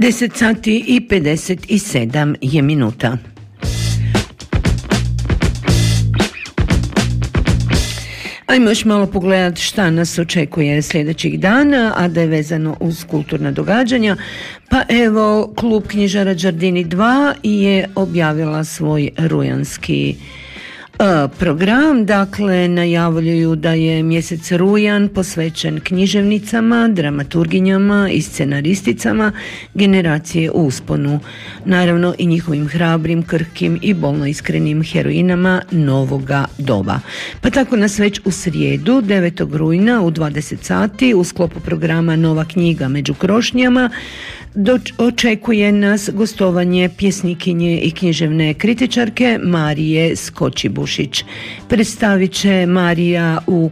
10 sati i 57 je minuta. Ajmo još malo pogledati šta nas očekuje sljedećih dana, a da je vezano uz kulturna događanja. Pa evo, klub knjižara Đardini 2 je objavila svoj rujanski program. Dakle, najavljuju da je mjesec rujan posvećen književnicama, dramaturginjama i scenaristicama generacije u usponu. Naravno i njihovim hrabrim, krhkim i bolno iskrenim heroinama novoga doba. Pa tako nas već u srijedu, 9. rujna u 20 sati u sklopu programa Nova knjiga među krošnjama očekuje nas gostovanje pjesnikinje i književne kritičarke Marije Skočibušić. Predstavit će Marija u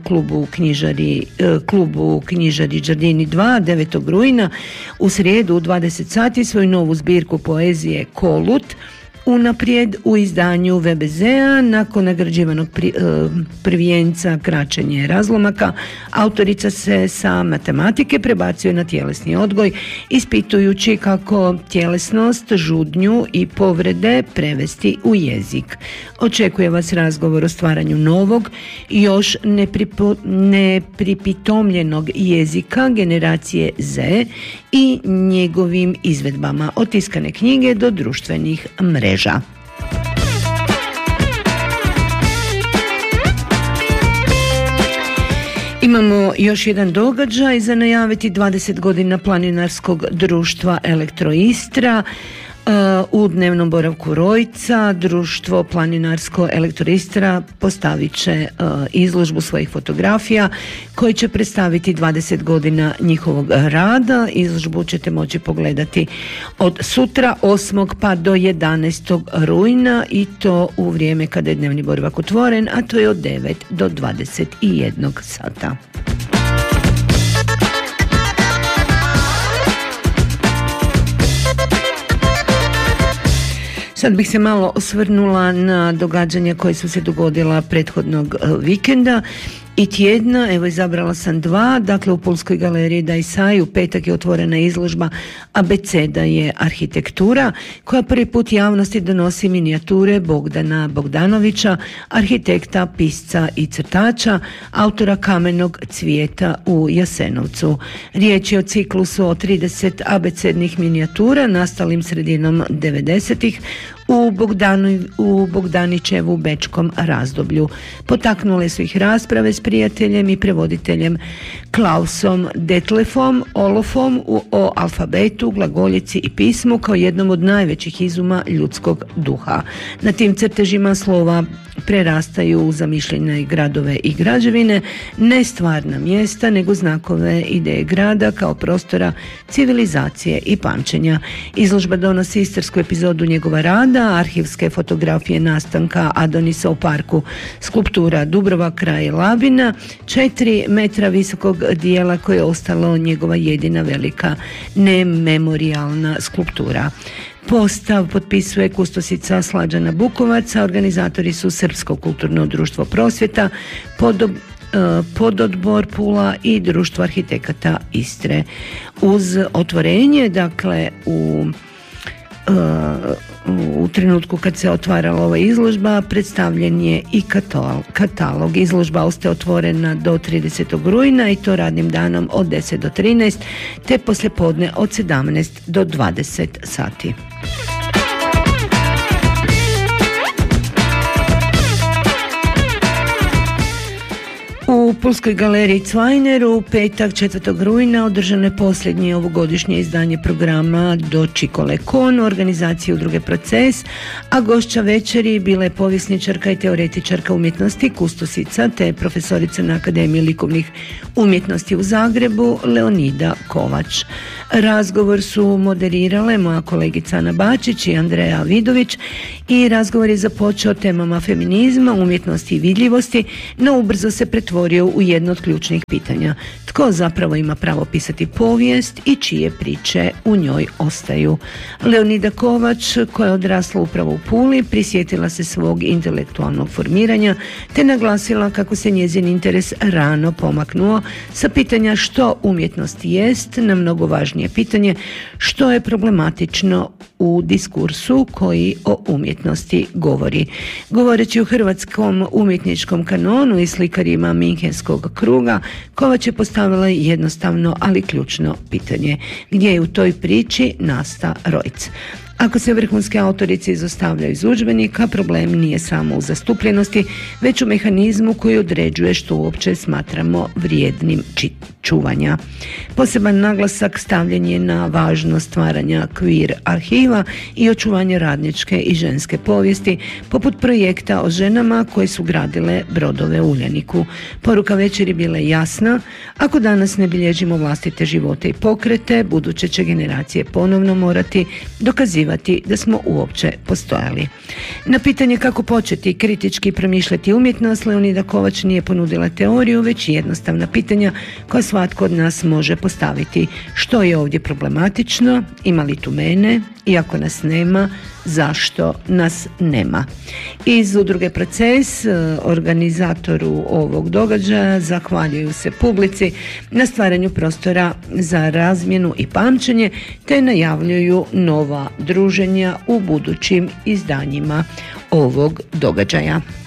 klubu knjižari Đardini 2 9. rujna u srijedu u 20 sati svoju novu zbirku poezije Kolut, unaprijed u izdanju VBZ-a. Nakon nagrađivanog prvijenca Kraćenje razlomaka, autorica se sa matematike prebacuje na tjelesni odgoj, ispitujući kako tjelesnost, žudnju i povrede prevesti u jezik. Očekuje vas razgovor o stvaranju novog, još nepripitomljenog jezika generacije Z i njegovim izvedbama od tiskane knjige do društvenih mreža. Imamo još jedan događaj za najaviti, 20 godina planinarskog društva Elektroistra. U dnevnom boravku Rojca društvo Planinarsko Elektroistra postavit će izložbu svojih fotografija koji će predstaviti 20 godina njihovog rada. Izložbu ćete moći pogledati od sutra 8. pa do 11. rujna i to u vrijeme kada je dnevni boravak otvoren, a to je od 9 do 21 sata. Sad bih se malo osvrnula na događanja koje su se dogodila prethodnog vikenda i tjedna. Evo, izabrala sam dva. Dakle, u Pulskoj galeriji Dajsaj u petak je otvorena izložba Abeceda je arhitektura, koja prvi put javnosti donosi minijature Bogdana Bogdanovića, arhitekta, pisca i crtača, autora Kamenog cvijeta u Jasenovcu. Riječ je o ciklusu od 30 abecednih minijatura nastalim sredinom 90-ih u Bogdanićevu bečkom razdoblju. Potaknule su ih rasprave s prijateljem i prevoditeljem Klausom Detlefom Olofom o alfabetu, glagoljici i pismu kao jednom od najvećih izuma ljudskog duha. Na tim crtežima slova prerastaju u zamišljene gradove i građevine, ne stvarna mjesta, nego znakove ideje grada kao prostora civilizacije i pamćenja. Izložba donosi istarsku epizodu njegova rada, arhivske fotografije nastanka Adonisa u parku, skulptura Dubrova kraj Labina, 4 metra visokog dijela koje je ostalo njegova jedina velika nememorijalna skulptura. Postav potpisuje kustosica Slađana Bukovac, a organizatori su Srpsko kulturno društvo Prosvjeta, Pododbor Pula i Društvo arhitekata Istre. Uz otvorenje, dakle u trenutku kad se otvarala ova izložba, predstavljen je i katalog. Izložba ostaje otvorena do 30. rujna i to radnim danom od 10 do 13, te poslijepodne od 17 do 20 sati. U Pulskoj galeriji Cvajner u petak 4. rujna održano je posljednje ovogodišnje izdanje programa Doći Kolekon u organizaciji Udruge Proces, a gošća večeri bila je povjesničarka i teoretičarka umjetnosti, kustosica te profesorica na Akademiji likovnih umjetnosti u Zagrebu Leonida Kovač. Razgovor su moderirale moja kolegica Ana Bačić i Andreja Vidović i razgovor je započeo temama feminizma, umjetnosti i vidljivosti, no ubrzo se pretvorio pretvorio u jedno od ključnih pitanja. Tko zapravo ima pravo pisati povijest i čije priče u njoj ostaju? Leonida Kovač, koja je odrasla upravo u Puli, prisjetila se svog intelektualnog formiranja te naglasila kako se njezin interes rano pomaknuo sa pitanja što umjetnost jest na mnogo važnije pitanje što je problematično u diskursu koji o umjetnosti govori. Govoreći o hrvatskom umjetničkom kanonu i slikarima Minhenskog kruga, Kovač je postavila jednostavno, ali ključno pitanje. Gdje je u toj priči Nasta Rojc? Ako se vrhunske autorice izostavljaju iz udžbenika, problem nije samo u zastupljenosti, već u mehanizmu koji određuje što uopće smatramo vrijednim čuvanja. Poseban naglasak stavljen je na važnost stvaranja queer arhiva i očuvanja radničke i ženske povijesti, poput projekta o ženama koje su gradile brodove u Uljaniku. Poruka večeri bila je jasna: ako danas ne bilježimo vlastite živote i pokrete, buduće će generacije ponovno morati dokazivati da smo uopće postojali. Na pitanje kako početi kritički promišljati umjetnost, Leonida Kovač nije ponudila teoriju, već jednostavna pitanja koja svatko od nas može postaviti. Što je ovdje problematično? Ima li tu mene? I ako nas nema, zašto nas nema? Iz udruge Proces, organizatoru ovog događaja, zahvaljuju se publici na stvaranju prostora za razmjenu i pamćenje, te najavljuju nova druženja u budućim izdanjima ovog događaja.